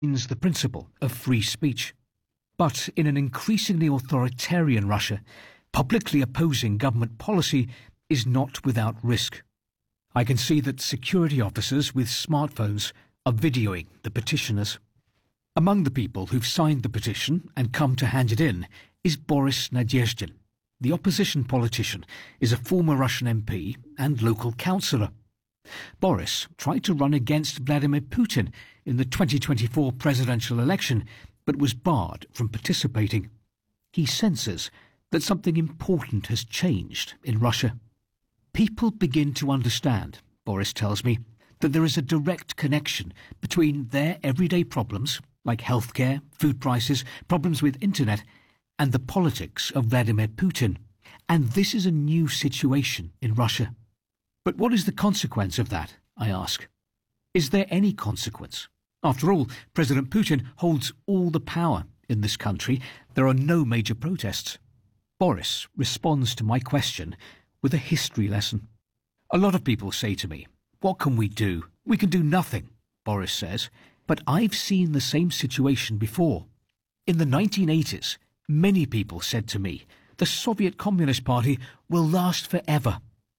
means the principle of free speech. But in an increasingly authoritarian Russia, publicly opposing government policy is not without risk. I can see that security officers with smartphones are videoing the petitioners. Among the people who've signed the petition and come to hand it in is Boris Nadezhdin. The opposition politician is a former Russian MP and local councillor. Boris tried to run against Vladimir Putin in the 2024 presidential election, but was barred from participating. He senses that something important has changed in Russia. People begin to understand, Boris tells me, that there is a direct connection between their everyday problems, like healthcare, food prices, problems with internet, and the politics of Vladimir Putin. And this is a new situation in Russia. But what is the consequence of that, I ask? Is there any consequence? After all, President Putin holds all the power in this country. There are no major protests. Boris responds to my question with a history lesson. A lot of people say to me, "What can we do? We can do nothing," Boris says. But I've seen the same situation before. In the 1980s, many people said to me, the Soviet Communist Party will last forever.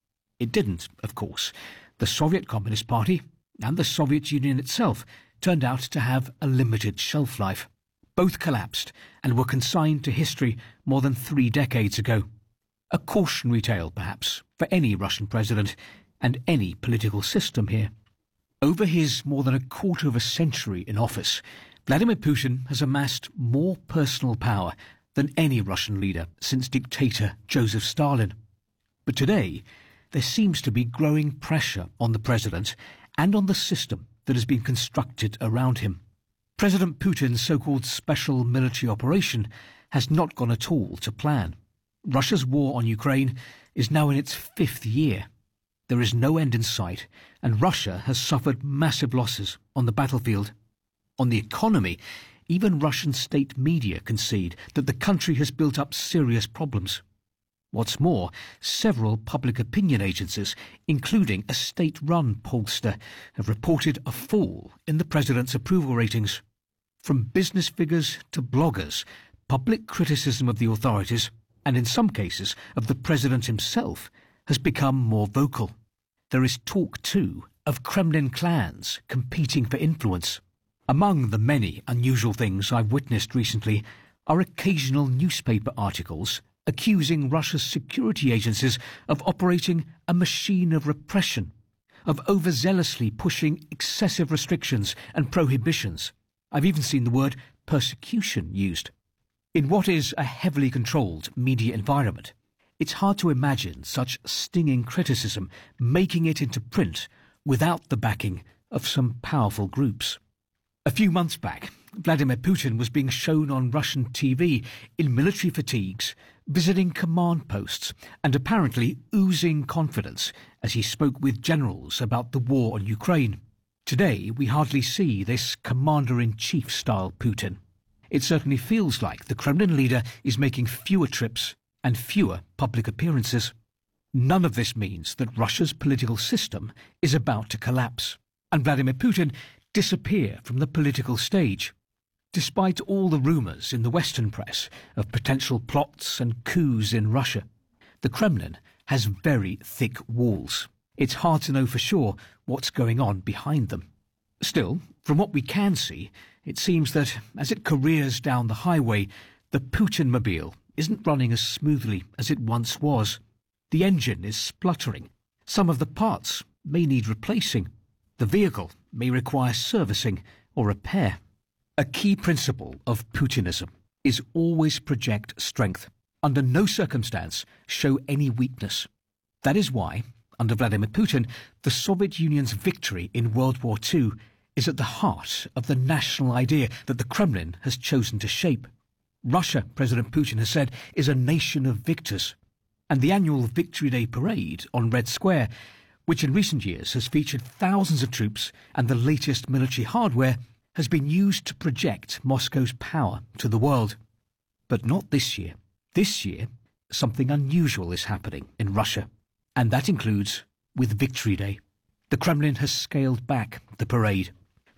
It didn't, of course. The Soviet Communist Party and the Soviet Union itself turned out to have a limited shelf life. Both collapsed and were consigned to history more than 3 decades ago. A cautionary tale, perhaps, for any Russian president and any political system here. Over his more than a quarter of a century in office, Vladimir Putin has amassed more personal power than any Russian leader since dictator Joseph Stalin. But today, there seems to be growing pressure on the president and on the system that has been constructed around him. President Putin's so-called special military operation has not gone at all to plan. Russia's war on Ukraine is now in its 5th year. There is no end in sight, and Russia has suffered massive losses on the battlefield. On the economy, even Russian state media concede that the country has built up serious problems. What's more, several public opinion agencies, including a state-run pollster, have reported a fall in the president's approval ratings. From business figures to bloggers, public criticism of the authorities, and in some cases of the president himself, has become more vocal. There is talk, too, of Kremlin clans competing for influence. Among the many unusual things I've witnessed recently are occasional newspaper articles accusing Russia's security agencies of operating a machine of repression, of overzealously pushing excessive restrictions and prohibitions. I've even seen the word persecution used. In what is a heavily controlled media environment, it's hard to imagine such stinging criticism making it into print without the backing of some powerful groups. A few months back, Vladimir Putin was being shown on Russian TV in military fatigues, visiting command posts, and apparently oozing confidence as he spoke with generals about the war on Ukraine. Today, we hardly see this commander-in-chief style Putin. It certainly feels like the Kremlin leader is making fewer trips and fewer public appearances. None of this means that Russia's political system is about to collapse, and Vladimir Putin disappear from the political stage. Despite all the rumours in the Western press of potential plots and coups in Russia, the Kremlin has very thick walls. It's hard to know for sure what's going on behind them. Still, from what we can see, it seems that as it careers down the highway, the Putin-mobile isn't running as smoothly as it once was. The engine is spluttering. Some of the parts may need replacing. The vehicle may require servicing or repair. A key principle of Putinism is always project strength. Under no circumstance show any weakness. That is why, under Vladimir Putin, the Soviet Union's victory in World War II is at the heart of the national idea that the Kremlin has chosen to shape. Russia, President Putin has said, is a nation of victors. And the annual Victory Day parade on Red Square, which in recent years has featured thousands of troops and the latest military hardware, has been used to project Moscow's power to the world. But not this year. This year, something unusual is happening in Russia, and that includes with Victory Day. The Kremlin has scaled back the parade.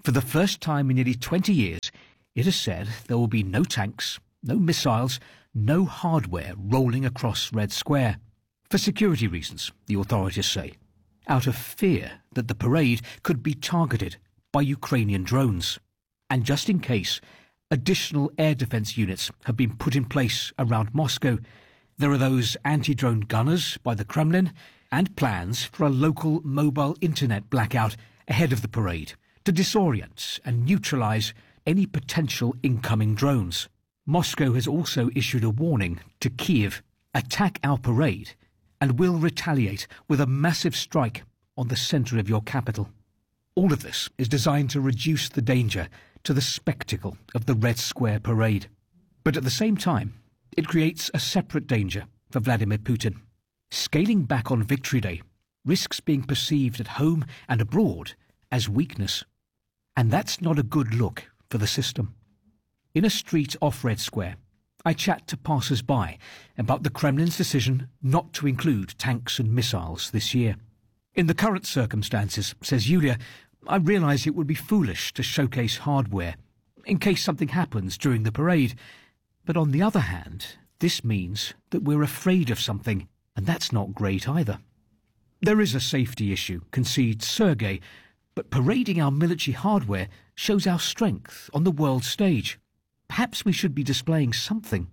For the first time in nearly 20 years, it has said there will be no tanks, no missiles, no hardware rolling across Red Square. For security reasons, the authorities say, out of fear that the parade could be targeted by Ukrainian drones. And just in case, additional air defence units have been put in place around Moscow. There are those anti-drone gunners by the Kremlin and plans for a local mobile internet blackout ahead of the parade to disorient and neutralise any potential incoming drones. Moscow has also issued a warning to Kyiv: attack our parade and we'll retaliate with a massive strike on the centre of your capital. All of this is designed to reduce the danger to the spectacle of the Red Square parade. But at the same time, it creates a separate danger for Vladimir Putin. Scaling back on Victory Day risks being perceived at home and abroad as weakness. And that's not a good look for the system. In a street off Red Square, I chat to passers-by about the Kremlin's decision not to include tanks and missiles this year. In the current circumstances, says Yulia, I realise it would be foolish to showcase hardware in case something happens during the parade. But on the other hand, this means that we're afraid of something, and that's not great either. There is a safety issue, concedes Sergei, but parading our military hardware shows our strength on the world stage. Perhaps we should be displaying something.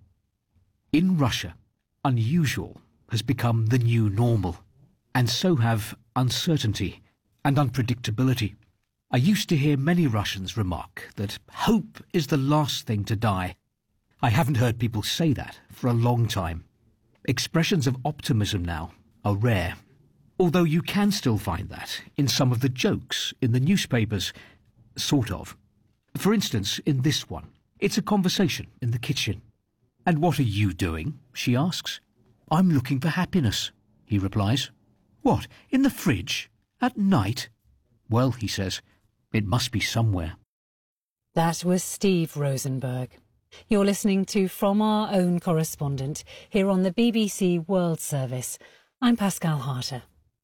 In Russia, unusual has become the new normal, and so have uncertainty and unpredictability. I used to hear many Russians remark that hope is the last thing to die. I haven't heard people say that for a long time. Expressions of optimism now are rare, although you can still find that in some of the jokes in the newspapers, sort of. For instance, in this one, it's a conversation in the kitchen. "And what are you doing?" she asks. "I'm looking for happiness," he replies. "What, in the fridge? At night?" "Well," he says, "it must be somewhere." That was Steve Rosenberg. You're listening to From Our Own Correspondent here on the BBC World Service. I'm Pascal Harter.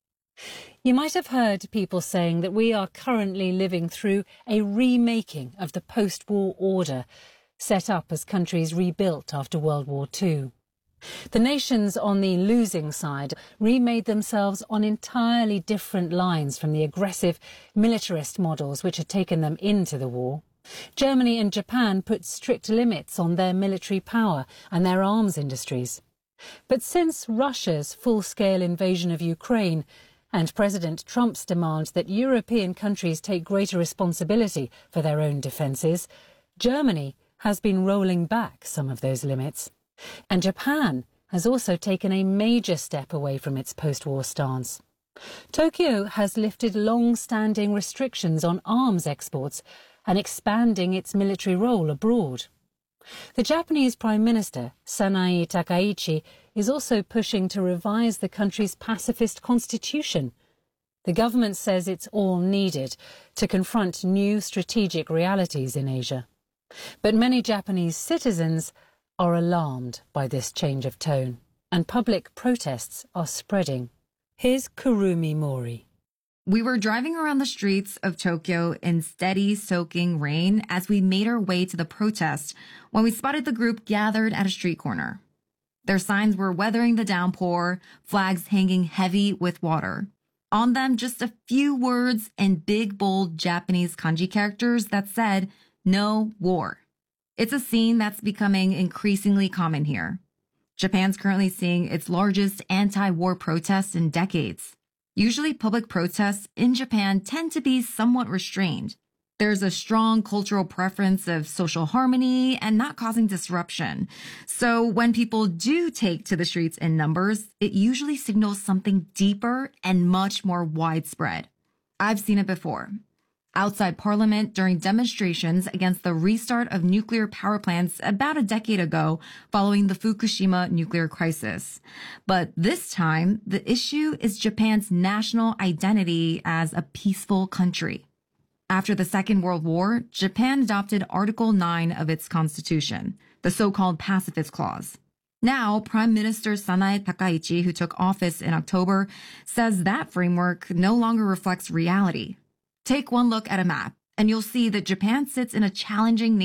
You might have heard people saying that we are currently living through a remaking of the post-war order set up as countries rebuilt after World War II. The nations on the losing side remade themselves on entirely different lines from the aggressive militarist models which had taken them into the war. Germany and Japan put strict limits on their military power and their arms industries. But since Russia's full-scale invasion of Ukraine and President Trump's demand that European countries take greater responsibility for their own defences, Germany has been rolling back some of those limits. And Japan has also taken a major step away from its post-war stance. Tokyo has lifted long-standing restrictions on arms exports and expanding its military role abroad. The Japanese Prime Minister, Sanae Takaichi, is also pushing to revise the country's pacifist constitution. The government says it's all needed to confront new strategic realities in Asia. But many Japanese citizens are alarmed by this change of tone, and public protests are spreading. Here's Kurumi Mori. We were driving around the streets of Tokyo in steady, soaking rain as we made our way to the protest when we spotted the group gathered at a street corner. Their signs were weathering the downpour, flags hanging heavy with water. On them, just a few words in big, bold Japanese kanji characters that said, "No war." It's a scene that's becoming increasingly common here. Japan's currently seeing its largest anti-war protests in decades. Usually public protests in Japan tend to be somewhat restrained. There's a strong cultural preference of social harmony and not causing disruption. So when people do take to the streets in numbers, it usually signals something deeper and much more widespread. I've seen it before. Outside Parliament during demonstrations against the restart of nuclear power plants about a decade ago following the Fukushima nuclear crisis. But this time, the issue is Japan's national identity as a peaceful country. After the Second World War, Japan adopted Article 9 of its constitution, the so-called Pacifist Clause. Now, Prime Minister Sanae Takaichi, who took office in October, says that framework no longer reflects reality. Take one look at a map. and you'll see that Japan sits in a challenging